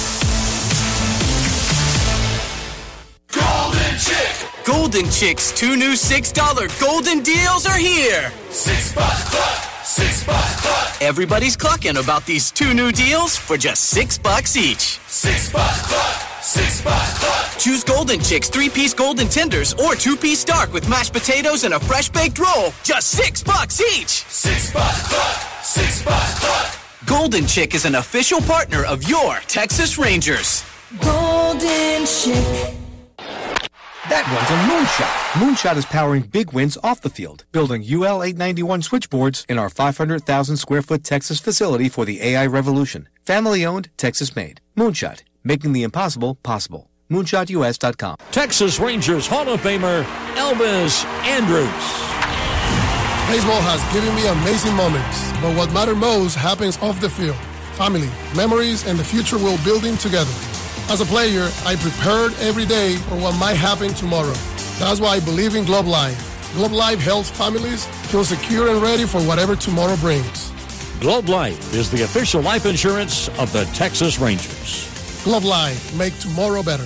Golden Chicks 2 new $6 golden deals are here. $6 club, $6 club. Everybody's clucking about these 2 new deals for just $6 each. $6 club, $6 club. Choose Golden Chicks 3-piece golden tenders or 2-piece dark with mashed potatoes and a fresh baked roll. Just $6 each. $6 club, $6 club. Golden Chick is an official partner of your Texas Rangers. Golden Chick. That one's a Moonshot. Moonshot is powering big wins off the field, building UL 891 switchboards in our 500,000 square foot Texas facility for the AI revolution. Family owned, Texas made. Moonshot, making the impossible possible. MoonshotUS.com. Texas Rangers Hall of Famer Elvis Andrus. Baseball has given me amazing moments, but what matters most happens off the field. Family, memories, and the future we're building together. As a player, I prepared every day for what might happen tomorrow. That's why I believe in Globe Life. Globe Life helps families feel secure and ready for whatever tomorrow brings. Globe Life is the official life insurance of the Texas Rangers. Globe Life, make tomorrow better.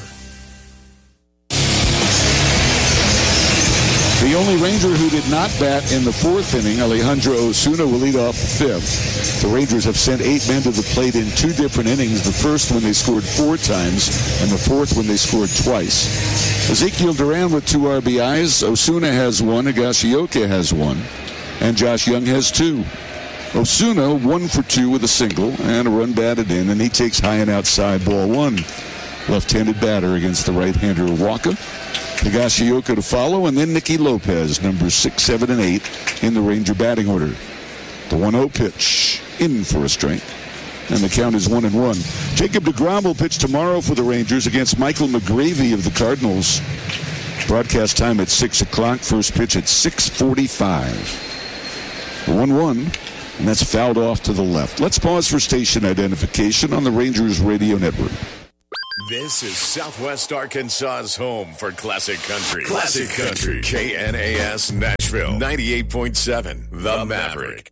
The only Ranger who did not bat in the 4th inning, Alejandro Osuna, will lead off the 5th. The Rangers have sent 8 men to the plate in 2 different innings. The first when they scored 4 times, and the 4th when they scored twice. Ezekiel Duran with 2 RBIs. Osuna has 1. Higashioka has 1. And Josh Young has 2. Osuna 1 for 2 with a single and a run batted in, and he takes high and outside ball 1. Left-handed batter against the right-hander Walker. Higashioka to follow, and then Nicky Lopez, numbers 6, 7, and 8 in the Ranger batting order. The 1-0 pitch in for a strike, and the count is 1-1. Jacob deGrom will pitch tomorrow for the Rangers against Michael McGravy of the Cardinals. Broadcast time at 6 o'clock. First pitch at 6:45. 1-1. and that's fouled off to the left. Let's pause for station identification on the Rangers Radio Network. This is Southwest Arkansas's home for classic country. Classic country. KNAS Nashville 98.7, The Maverick.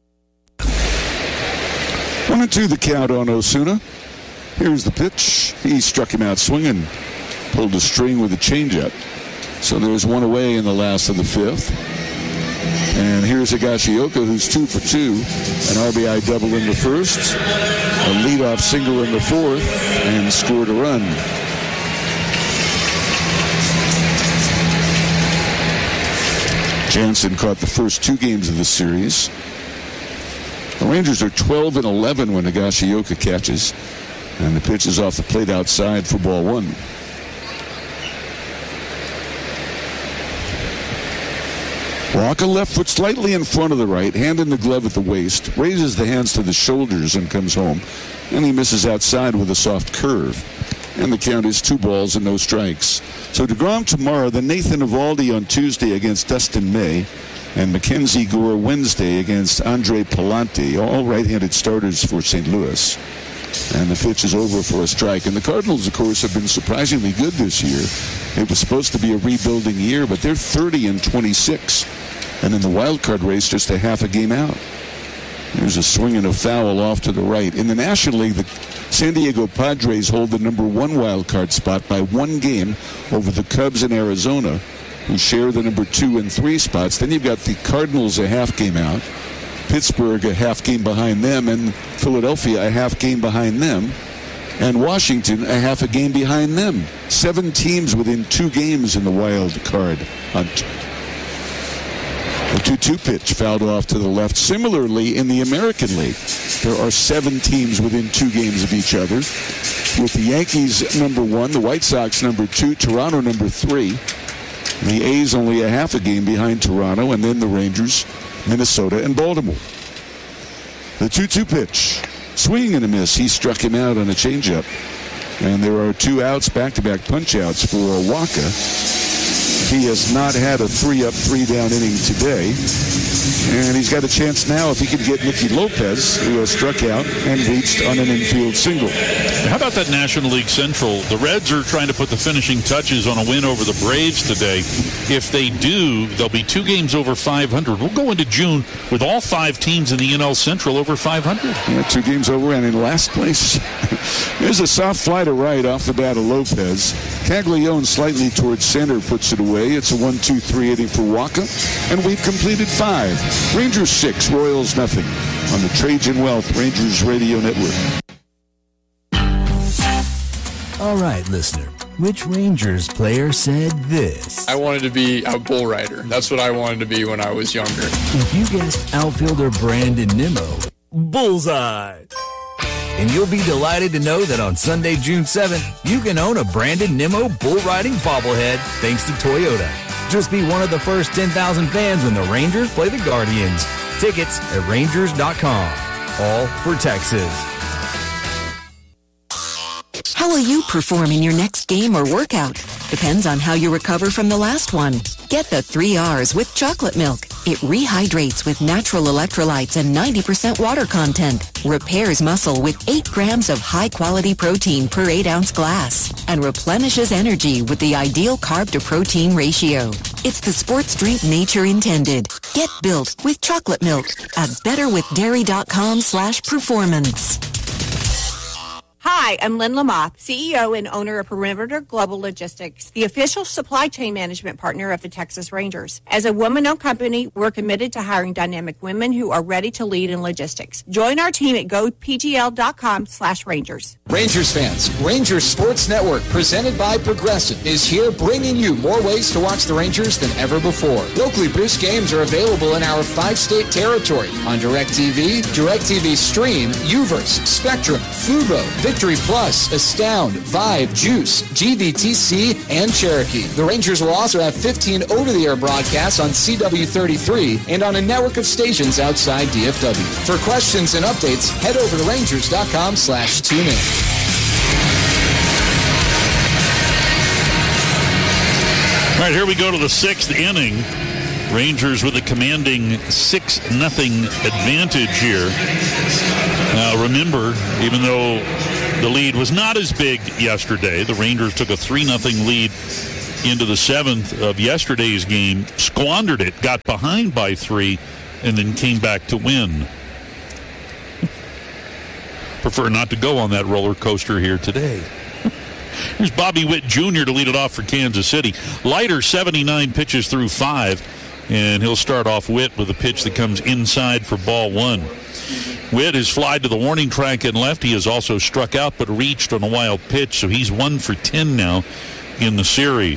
1-2 the count on Osuna. Here's the pitch. He struck him out swinging. Pulled a string with a changeup. So there's one away in the last of the fifth. And here's Higashioka, who's 2 for 2. An RBI double in the first, a leadoff single in the fourth, and scored a run. Jansen caught the first 2 games of the series. The Rangers are 12-11 when Higashioka catches. And the pitch is off the plate outside for ball 1. Walker, left foot slightly in front of the right, hand in the glove at the waist, raises the hands to the shoulders and comes home. And he misses outside with a soft curve. And the count is 2 balls and no strikes. So DeGrom tomorrow, then Nathan Eovaldi on Tuesday against Dustin May, and Mackenzie Gore Wednesday against Andre Palante, all right-handed starters for St. Louis. And the pitch is over for a strike. And the Cardinals, of course, have been surprisingly good this year. It was supposed to be a rebuilding year, but they're 30-26. And in the wild card race, just a half a game out. There's a swing and a foul off to the right. In the National League, the San Diego Padres hold the number 1 wild card spot by 1 game over the Cubs in Arizona, who share the number 2 and 3 spots. Then you've got the Cardinals a half game out, Pittsburgh a half game behind them, and Philadelphia a half game behind them, and Washington a half a game behind them. 7 teams within 2 games in the wild card hunt. The 2-2 pitch fouled off to the left. Similarly, in the American League, there are 7 teams within 2 games of each other, with the Yankees number 1, the White Sox number 2, Toronto number 3, the A's only a half a game behind Toronto, and then the Rangers, Minnesota, and Baltimore. The 2-2 pitch. Swing and a miss. He struck him out on a changeup. And there are 2 outs, back-to-back punch-outs for Waka. He has not had a 3-up, 3-down inning today. And he's got a chance now if he could get Nicky Lopez, who has struck out and reached on an infield single. How about that National League Central? The Reds are trying to put the finishing touches on a win over the Braves today. If they do, they'll be 2 games over 500. We'll go into June with all 5 teams in the NL Central over 500. Yeah, 2 games over and in last place. There's a soft fly to right off the bat of Lopez. Caglione slightly towards center puts it away. It's a 1-2-3 inning for Waka. And we've completed 5. Rangers 6, Royals nothing. On the Trajan Wealth Rangers Radio Network. All right, listener. Which Rangers player said this? I wanted to be a bull rider. That's what I wanted to be when I was younger. If you guessed outfielder Brandon Nimmo, bullseye. And you'll be delighted to know that on Sunday, June 7th, you can own a Brandon Nimmo bull riding bobblehead thanks to Toyota. Just be one of the first 10,000 fans when the Rangers play the Guardians. Tickets at Rangers.com. All for Texas. How will you perform in your next game or workout? Depends on how you recover from the last one. Get the 3 R's with chocolate milk. It rehydrates with natural electrolytes and 90% water content. Repairs muscle with 8 grams of high-quality protein per 8-ounce glass. And replenishes energy with the ideal carb-to-protein ratio. It's the sports drink nature intended. Get built with chocolate milk at betterwithdairy.com/performance. Hi, I'm Lynn Lamoth, CEO and owner of Perimeter Global Logistics, the official supply chain management partner of the Texas Rangers. As a woman-owned company, we're committed to hiring dynamic women who are ready to lead in logistics. Join our team at gopgl.com/Rangers. Rangers fans, Rangers Sports Network, presented by Progressive, is here bringing you more ways to watch the Rangers than ever before. Locally produced games are available in our 5-state territory on DirecTV, DirecTV Stream, Uverse, Spectrum, Fubo, Victory Plus, Astound, Vibe, Juice, GVTC, and Cherokee. The Rangers will also have 15 over-the-air broadcasts on CW33 and on a network of stations outside DFW. For questions and updates, head over to Rangers.com/tune-in. All right, here we go to the 6th inning. Rangers with a commanding 6-0 advantage here. Now remember, even though the lead was not as big yesterday, the Rangers took a 3-0 lead into the 7th of yesterday's game, squandered it, got behind by 3, and then came back to win. Prefer not to go on that roller coaster here today. Here's Bobby Witt Jr. to lead it off for Kansas City. Leiter, 79 pitches through 5, and he'll start off Witt with a pitch that comes inside for ball 1. Witt has flied to the warning track and left. He has also struck out but reached on a wild pitch, so he's 1 for 10 now in the series.